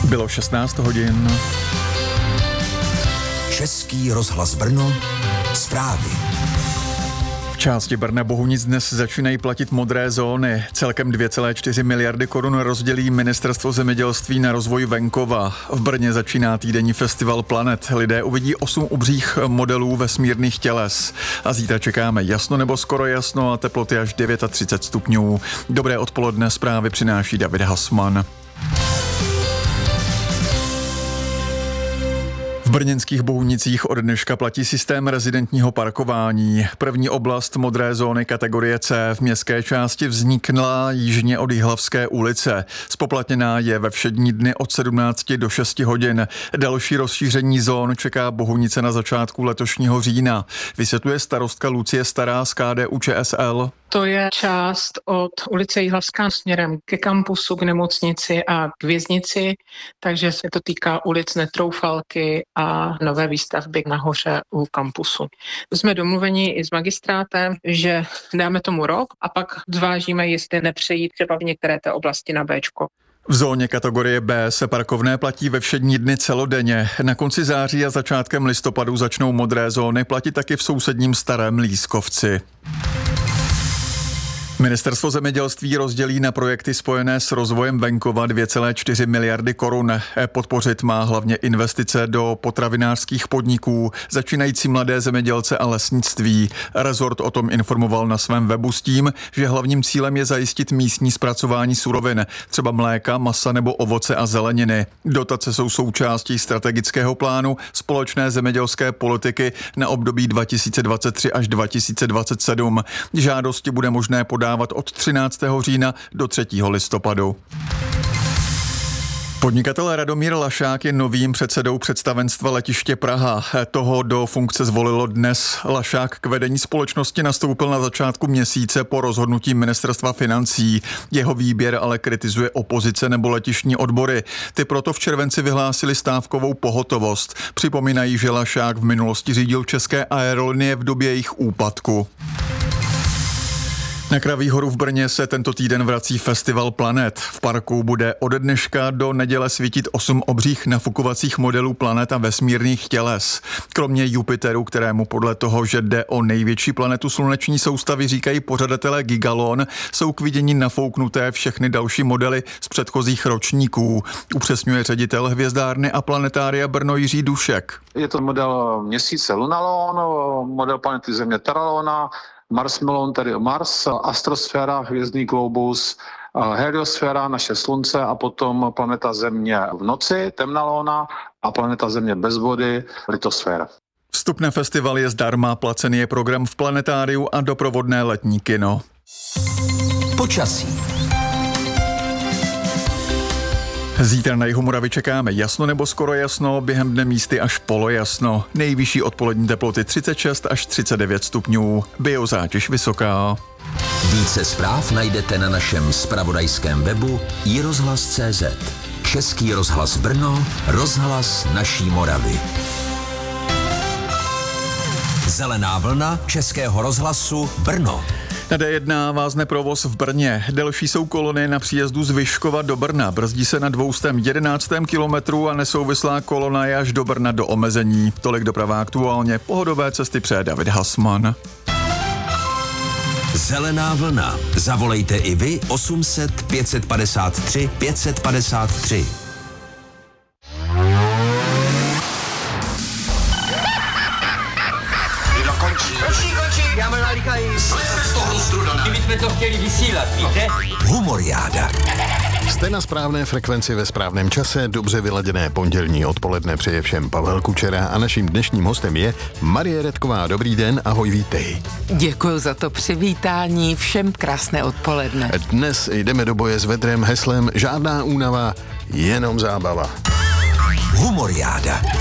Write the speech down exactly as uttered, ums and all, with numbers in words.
Bylo šestnáct hodin. Český rozhlas Brno, zprávy. V části Brna Bohunic dnes začínají platit modré zóny. Celkem dvě celé čtyři miliardy korun rozdělí Ministerstvo zemědělství na rozvoj venkova. V Brně začíná týdenní festival Planet. Lidé uvidí osm obřích modelů vesmírných těles. A zítra čekáme jasno nebo skoro jasno a teploty až třicet devět stupňů. Dobré odpoledne, zprávy přináší David Hasman. V brněnských Bohunicích od dneška platí systém rezidentního parkování. První oblast modré zóny kategorie C v městské části vznikla jižně od Jihlavské ulice. Spoplatněná je ve všední dny od sedmnácti do šesti hodin. Další rozšíření zón čeká Bohunice na začátku letošního října. Vysvětluje starostka Lucie Stará z K D U Č S L. To je část od ulice Jihlavská směrem ke kampusu, k nemocnici a k věznici, takže se to týká ulic Netroufalky a nové výstavby nahoře u kampusu. Jsme domluveni i s magistrátem, že dáme tomu rok a pak zvážíme, jestli nepřejít třeba v některé té oblasti na Béčko. V zóně kategorie B se parkovné platí ve všední dny celodenně. Na konci září a začátkem listopadu začnou modré zóny platit taky v sousedním Starém Lískovci. Ministerstvo zemědělství rozdělí na projekty spojené s rozvojem venkova dvě celé čtyři miliardy korun. Podpořit má hlavně investice do potravinářských podniků, začínající mladé zemědělce a lesnictví. Rezort o tom informoval na svém webu s tím, že hlavním cílem je zajistit místní zpracování surovin, třeba mléka, masa nebo ovoce a zeleniny. Dotace jsou součástí strategického plánu společné zemědělské politiky na období dva tisíce dvacet tři až dva tisíce dvacet sedm. Žádosti bude možné podat od třináctého října do třetího listopadu. Podnikatel Radomír Lašák je novým předsedou představenstva letiště Praha. Toho do funkce zvolilo dnes. Lašák k vedení společnosti nastoupil na začátku měsíce po rozhodnutí ministerstva financí. Jeho výběr ale kritizuje opozice nebo letištní odbory. Ty proto v červenci vyhlásili stávkovou pohotovost. Připomínají, že Lašák v minulosti řídil České aerolinie v době jejich úpadku. Na Kraví horu v Brně se tento týden vrací festival Planet. V parku bude od dneška do neděle svítit osm obřích nafukovacích modelů planet a vesmírných těles. Kromě Jupiteru, kterému podle toho, že jde o největší planetu sluneční soustavy, říkají pořadatelé Gigalon, jsou k vidění nafouknuté všechny další modely z předchozích ročníků. Upřesňuje ředitel hvězdárny a planetária Brno Jiří Dušek. Je to model měsíce Lunalon, model planety Země Terralona, Mars Melon, tedy Mars, astrosféra, hvězdný globus, heliosféra, naše slunce a potom planeta Země v noci, Temnalona a planeta Země bez vody, litosféra. Vstup na festival je zdarma, placený je program v planetáriu a doprovodné letní kino. Počasí. Zítra na jihu Moravy čekáme jasno nebo skoro jasno, během dne místy až polojasno. Nejvyšší odpolední teploty třicet šest až třicet devět stupňů. Biozátěž vysoká. Více zpráv najdete na našem zpravodajském webu i rozhlas tečka cé zet. Český rozhlas Brno, rozhlas naší Moravy. Zelená vlna Českého rozhlasu Brno. Na D jedna vázne provoz v Brně. Delší jsou kolony na příjezdu z Vyškova do Brna. Brzdí se na dvě stě jedenáct kilometrů a nesouvislá kolona je až do Brna do omezení. Tolik doprava aktuálně. Pohodové cesty přeje David Hasman. Zelená vlna. Zavolejte i vy osm set pět set padesát tři pět set padesát tři. Končí, končí, já mám nalíkají. Slejte z toho struda. Kdybychom to chtěli vysílat, víte? Humoriáda. Jste na správné frekvenci ve správném čase, dobře vyladěné pondělní odpoledne přeje všem Pavel Kučera a naším dnešním hostem je Marie Redková. Dobrý den, ahoj, vítej. Děkuji za to přivítání, všem krásné odpoledne. Dnes jdeme do boje s vedrem heslem žádná únava, jenom zábava. Humoriáda.